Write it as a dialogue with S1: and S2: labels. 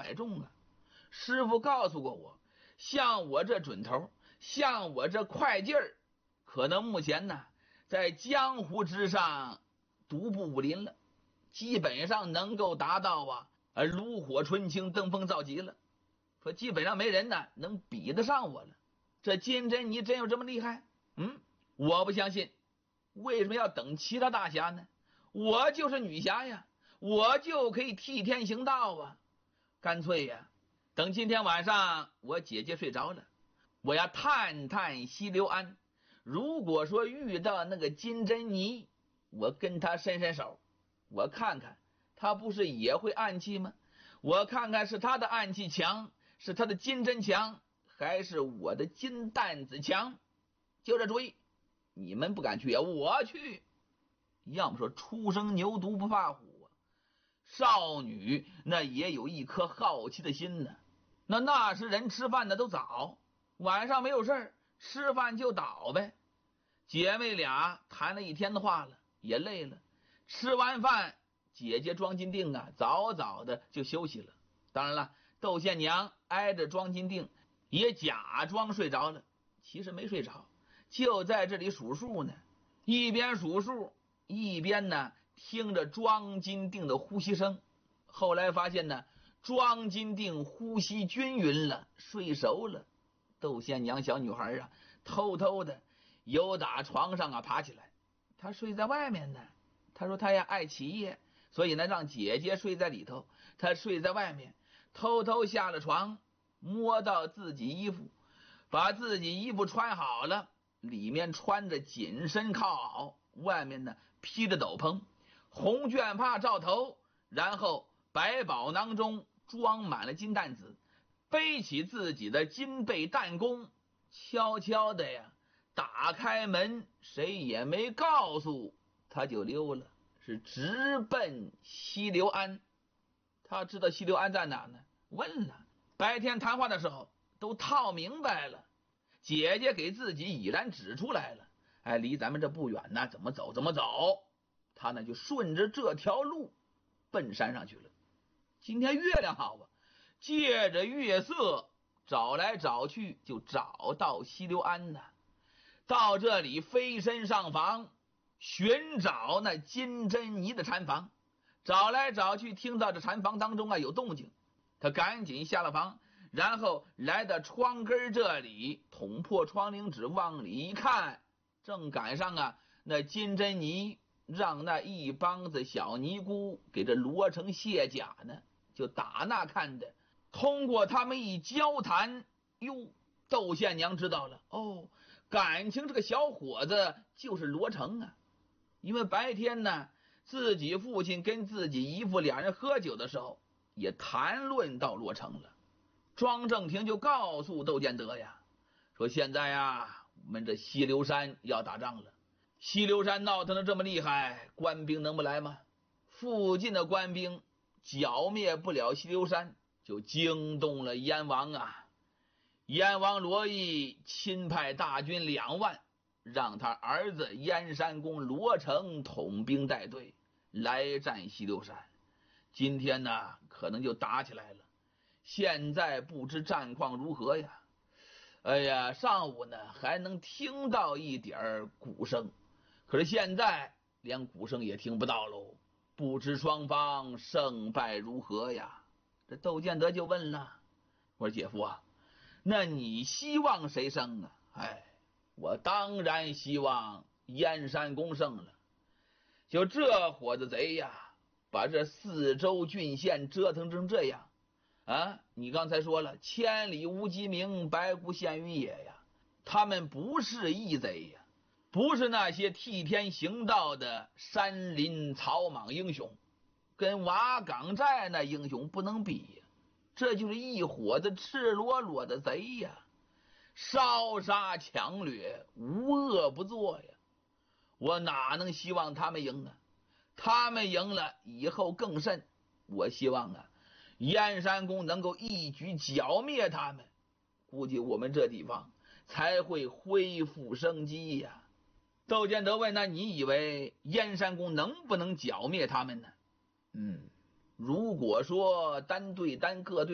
S1: 百重啊。师傅告诉过我，像我这准头，像我这快劲儿，可能目前呢在江湖之上独步武林了，基本上能够达到炉火纯青，登峰造极了。说基本上没人呢能比得上我了。这金针你真有这么厉害？我不相信。为什么要等其他大侠呢？我就是女侠呀，我就可以替天行道啊。干脆呀，等今天晚上我姐姐睡着了，我要探探西流安。如果说遇到那个金针妮，我跟他伸伸手，我看看他不是也会暗器吗？我看看是他的暗器强，是他的金针强，还是我的金担子强。就这主意，你们不敢去啊，我去。要么说初生牛犊不怕虎啊，少女那也有一颗好奇的心呢。那时人吃饭的都早，晚上没有事儿，吃饭就倒呗。姐妹俩谈了一天的话了，也累了。吃完饭，姐姐庄金锭早早的就休息了。当然了，窦宪娘挨着庄金锭也假装睡着了，其实没睡着，就在这里数数呢。一边数数一边呢听着庄金锭的呼吸声。后来发现呢，庄金锭呼吸均匀了，睡熟了。窦宪娘小女孩偷偷的由打床上爬起来。她睡在外面呢，她说她也爱起夜，所以呢让姐姐睡在里头，她睡在外面。偷偷下了床，摸到自己衣服，把自己衣服穿好了，里面穿着紧身靠袄，外面呢披着斗篷，红绢帕罩头，然后百宝囊中装满了金担子，背起自己的金背弹弓，悄悄的打开门，谁也没告诉他就溜了，是直奔西流安。他知道西流安在哪呢？问了，白天谈话的时候都套明白了，姐姐给自己已然指出来了。离咱们这不远呢，怎么走怎么走。他呢就顺着这条路奔山上去了。今天月亮好借着月色找来找去，就找到西流安呢。到这里飞身上房，寻找那金针妮的禅房。找来找去，听到这禅房当中有动静，他赶紧下了房，然后来到窗根这里，捅破窗棂纸往里一看，正赶上那金针妮让那一帮子小尼姑给这罗成卸甲呢。就打那看的，通过他们一交谈，哟，窦宪娘知道了，感情这个小伙子就是罗成因为白天呢自己父亲跟自己姨父两人喝酒的时候也谈论到罗成了。庄正廷就告诉窦建德说现在我们这西流山要打仗了，西流山闹腾的这么厉害，官兵能不来吗？附近的官兵剿灭不了西流山，就惊动了燕王燕王罗毅亲派大军2万，让他儿子燕山公罗成统兵带队来战西流山。今天呢可能就打起来了，现在不知战况如何呀。上午呢还能听到一点鼓声，可是现在连鼓声也听不到喽，不知双方胜败如何呀。这窦建德就问了，我说姐夫那你希望谁胜我当然希望燕山公胜了。就这伙子贼把这4州郡县折腾成这样你刚才说了，千里无鸡鸣，白骨现于野他们不是义贼不是那些替天行道的山林草莽英雄，跟瓦岗寨那英雄不能比这就是一伙子赤裸裸的贼烧杀抢掠，无恶不作我哪能希望他们赢他们赢了以后更甚，我希望燕山公能够一举剿灭他们，估计我们这地方才会恢复生机窦建德问，那你以为燕山公能不能剿灭他们呢？如果说单对单各对